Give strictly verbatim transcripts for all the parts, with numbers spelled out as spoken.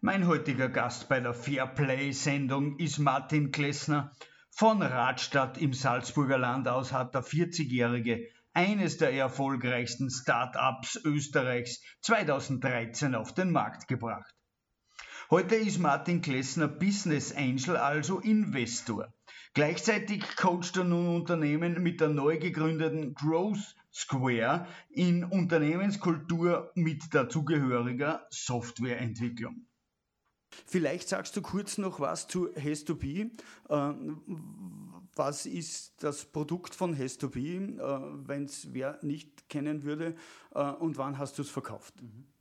Mein heutiger Gast bei der Fairplay-Sendung ist Martin Klessner. Von Radstadt im Salzburger Land aus hat der vierzigjährige eines der erfolgreichsten Start-ups Österreichs zweitausenddreizehn auf den Markt gebracht. Heute ist Martin Klessner Business Angel, also Investor. Gleichzeitig coacht er nun Unternehmen mit der neu gegründeten Growth Square in Unternehmenskultur mit dazugehöriger Softwareentwicklung. Vielleicht sagst du kurz noch was zu Has to Be. Was ist das Produkt von Has to Be, wenn es wer nicht kennen würde, und wann hast du es verkauft?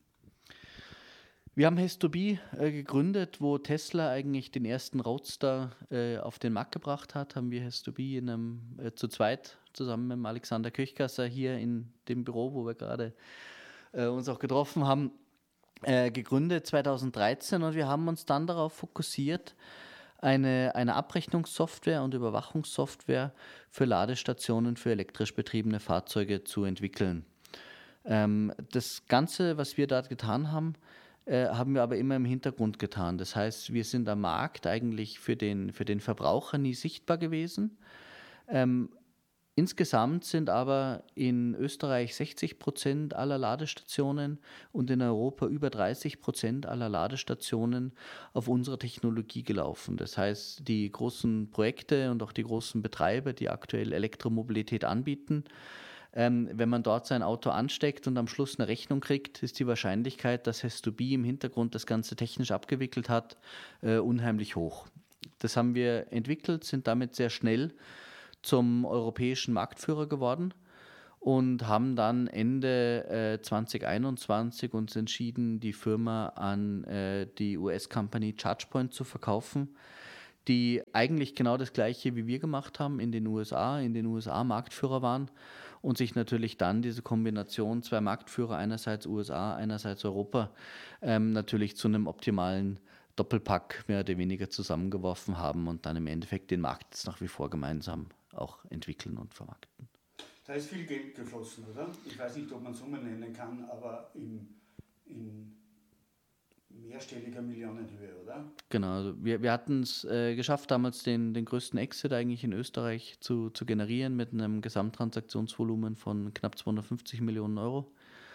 Wir haben Has to Be äh, gegründet, wo Tesla eigentlich den ersten Roadster äh, auf den Markt gebracht hat, haben wir Has to Be in einem, äh, zu zweit zusammen mit dem Alexander Köchkasser hier in dem Büro, wo wir gerade äh, uns auch getroffen haben, äh, gegründet zweitausenddreizehn, und wir haben uns dann darauf fokussiert, eine, eine Abrechnungssoftware und Überwachungssoftware für Ladestationen für elektrisch betriebene Fahrzeuge zu entwickeln. Ähm, das Ganze, was wir dort getan haben, äh, haben wir aber immer im Hintergrund getan. Das heißt, wir sind am Markt eigentlich für den, für den Verbraucher nie sichtbar gewesen. Ähm, Insgesamt sind aber in Österreich sechzig Prozent aller Ladestationen und in Europa über dreißig Prozent aller Ladestationen auf unserer Technologie gelaufen. Das heißt, die großen Projekte und auch die großen Betreiber, die aktuell Elektromobilität anbieten, ähm, wenn man dort sein Auto ansteckt und am Schluss eine Rechnung kriegt, ist die Wahrscheinlichkeit, dass Has to Be im Hintergrund das Ganze technisch abgewickelt hat, äh, unheimlich hoch. Das haben wir entwickelt, sind damit sehr schnell zum europäischen Marktführer geworden und haben dann Ende äh, zwanzig einundzwanzig uns entschieden, die Firma an äh, die U S-Company ChargePoint zu verkaufen, die eigentlich genau das Gleiche wie wir gemacht haben in den U S A, in den U S A Marktführer waren und sich natürlich dann diese Kombination zwei Marktführer, einerseits U S A, einerseits Europa, ähm, natürlich zu einem optimalen Doppelpack mehr oder weniger zusammengeworfen haben und dann im Endeffekt den Markt jetzt nach wie vor gemeinsam auch entwickeln und vermarkten. Da ist viel Geld geflossen, oder? Ich weiß nicht, ob man Summen nennen kann, aber in, in mehrstelliger Millionenhöhe, oder? Genau, also wir, wir hatten es äh, geschafft, damals den, den größten Exit eigentlich in Österreich zu, zu generieren mit einem Gesamttransaktionsvolumen von knapp zweihundertfünfzig Millionen Euro.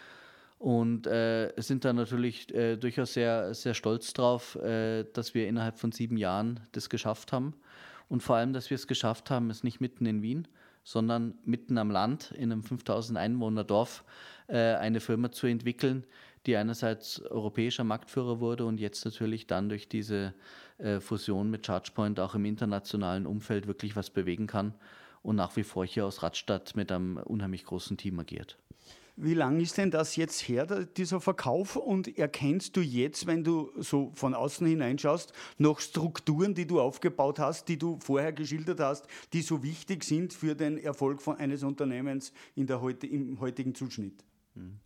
Und äh, sind da natürlich äh, durchaus sehr, sehr stolz drauf, äh, dass wir innerhalb von sieben Jahren das geschafft haben. Und vor allem, dass wir es geschafft haben, es nicht mitten in Wien, sondern mitten am Land, in einem fünftausend Einwohner Dorf, äh, eine Firma zu entwickeln, die einerseits europäischer Marktführer wurde und jetzt natürlich dann durch diese äh, Fusion mit ChargePoint auch im internationalen Umfeld wirklich was bewegen kann und nach wie vor hier aus Radstadt mit einem unheimlich großen Team agiert. Wie lang ist denn das jetzt her, dieser Verkauf? Und erkennst du jetzt, wenn du so von außen hineinschaust, noch Strukturen, die du aufgebaut hast, die du vorher geschildert hast, die so wichtig sind für den Erfolg von eines Unternehmens in der heut, im heutigen Zuschnitt? Mhm.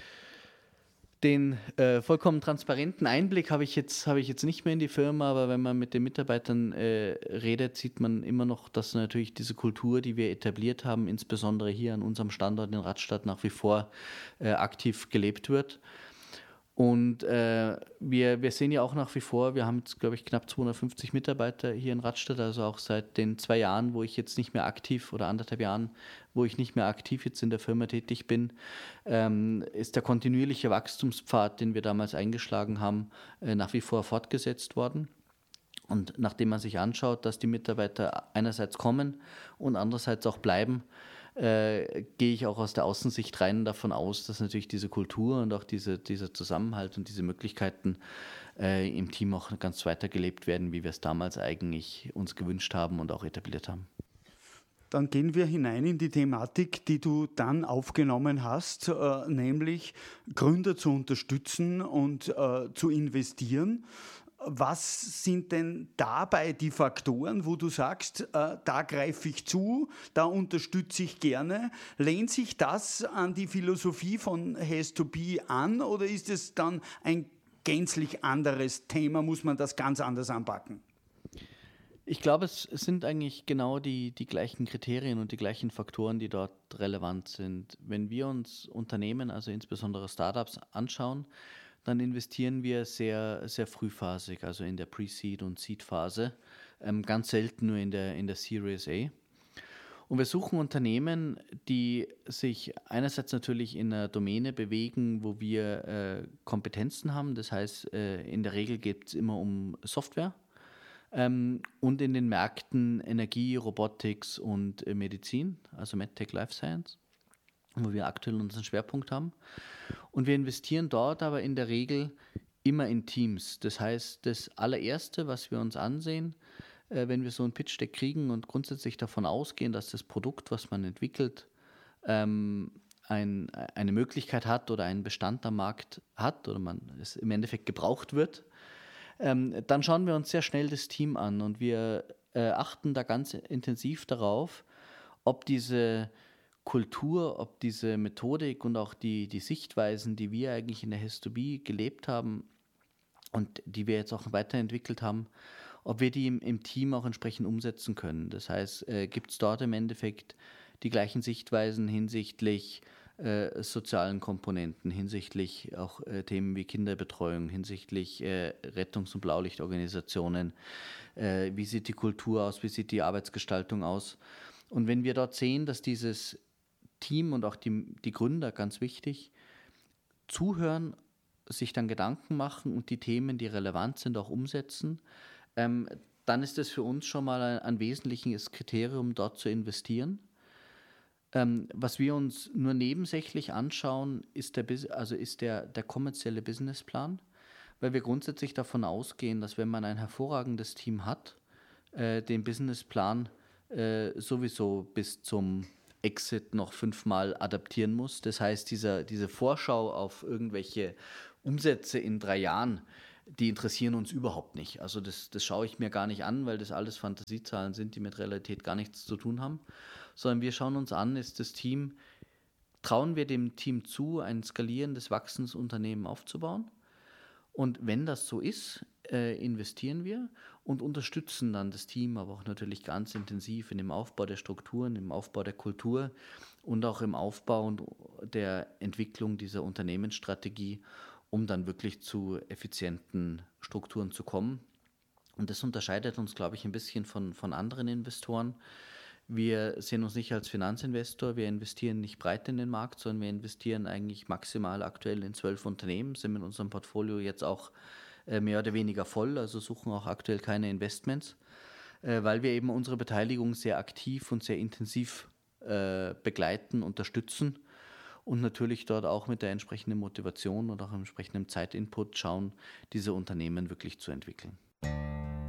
Den äh, vollkommen transparenten Einblick habe ich jetzt habe ich jetzt nicht mehr in die Firma, aber wenn man mit den Mitarbeitern äh, redet, sieht man immer noch, dass natürlich diese Kultur, die wir etabliert haben, insbesondere hier an unserem Standort in Radstadt nach wie vor äh, aktiv gelebt wird. Und äh, wir, wir sehen ja auch nach wie vor, wir haben jetzt, glaube ich, knapp zweihundertfünfzig Mitarbeiter hier in Radstadt, also auch seit den zwei Jahren, wo ich jetzt nicht mehr aktiv, oder anderthalb Jahren, wo ich nicht mehr aktiv jetzt in der Firma tätig bin, ähm, ist der kontinuierliche Wachstumspfad, den wir damals eingeschlagen haben, äh, nach wie vor fortgesetzt worden. Und nachdem man sich anschaut, dass die Mitarbeiter einerseits kommen und andererseits auch bleiben, äh, gehe ich auch aus der Außensicht rein davon aus, dass natürlich diese Kultur und auch diese, dieser Zusammenhalt und diese Möglichkeiten äh, im Team auch ganz weitergelebt werden, wie wir es damals eigentlich uns gewünscht haben und auch etabliert haben. Dann gehen wir hinein in die Thematik, die du dann aufgenommen hast, äh, nämlich Gründer zu unterstützen und äh, zu investieren. Was sind denn dabei die Faktoren, wo du sagst, äh, da greife ich zu, da unterstütze ich gerne? Lehnt sich das an die Philosophie von Has to Be an oder ist es dann ein gänzlich anderes Thema? Muss man das ganz anders anpacken? Ich glaube, es sind eigentlich genau die, die gleichen Kriterien und die gleichen Faktoren, die dort relevant sind. Wenn wir uns Unternehmen, also insbesondere Startups, anschauen, dann investieren wir sehr, sehr frühphasig, also in der Pre-Seed- und Seed-Phase, ähm, ganz selten nur in der, in der Series A. Und wir suchen Unternehmen, die sich einerseits natürlich in einer Domäne bewegen, wo wir äh, Kompetenzen haben. Das heißt, äh, in der Regel geht es immer um Software. Ähm, und in den Märkten Energie, Robotics und äh, Medizin, also MedTech, Life Science, wo wir aktuell unseren Schwerpunkt haben. Und wir investieren dort aber in der Regel immer in Teams. Das heißt, das allererste, was wir uns ansehen, äh, wenn wir so ein Pitch-Deck kriegen und grundsätzlich davon ausgehen, dass das Produkt, was man entwickelt, ähm, ein, eine Möglichkeit hat oder einen Bestand am Markt hat oder man es im Endeffekt gebraucht wird, ähm, dann schauen wir uns sehr schnell das Team an und wir äh, achten da ganz intensiv darauf, ob diese Kultur, ob diese Methodik und auch die, die Sichtweisen, die wir eigentlich in der H E S zwei B gelebt haben und die wir jetzt auch weiterentwickelt haben, ob wir die im, im Team auch entsprechend umsetzen können. Das heißt, äh, gibt es dort im Endeffekt die gleichen Sichtweisen hinsichtlich äh, sozialen Komponenten, hinsichtlich auch äh, Themen wie Kinderbetreuung, hinsichtlich äh, Rettungs- und Blaulichtorganisationen, äh, wie sieht die Kultur aus, wie sieht die Arbeitsgestaltung aus. Und wenn wir dort sehen, dass dieses Team und auch die, die Gründer, ganz wichtig, zuhören, sich dann Gedanken machen und die Themen, die relevant sind, auch umsetzen, ähm, dann ist das für uns schon mal ein, ein wesentliches Kriterium, dort zu investieren. Ähm, was wir uns nur nebensächlich anschauen, ist der, also ist der, der kommerzielle Businessplan, weil wir grundsätzlich davon ausgehen, dass wenn man ein hervorragendes Team hat, äh, den Businessplan äh, sowieso bis zum Exit noch fünfmal adaptieren muss. Das heißt, dieser, diese Vorschau auf irgendwelche Umsätze in drei Jahren, die interessieren uns überhaupt nicht. Also das, das schaue ich mir gar nicht an, weil das alles Fantasiezahlen sind, die mit Realität gar nichts zu tun haben. Sondern wir schauen uns an, ist das Team, trauen wir dem Team zu, ein skalierendes Wachstumsunternehmen aufzubauen? Und wenn das so ist, äh, investieren wir und unterstützen dann das Team, aber auch natürlich ganz intensiv in dem Aufbau der Strukturen, im Aufbau der Kultur und auch im Aufbau und der Entwicklung dieser Unternehmensstrategie, um dann wirklich zu effizienten Strukturen zu kommen. Und das unterscheidet uns, glaube ich, ein bisschen von, von anderen Investoren. Wir sehen uns nicht als Finanzinvestor, wir investieren nicht breit in den Markt, sondern wir investieren eigentlich maximal aktuell in zwölf Unternehmen, sind mit unserem Portfolio jetzt auch äh, mehr oder weniger voll, also suchen auch aktuell keine Investments, äh, weil wir eben unsere Beteiligung sehr aktiv und sehr intensiv äh, begleiten, unterstützen und natürlich dort auch mit der entsprechenden Motivation und auch entsprechendem Zeitinput schauen, diese Unternehmen wirklich zu entwickeln.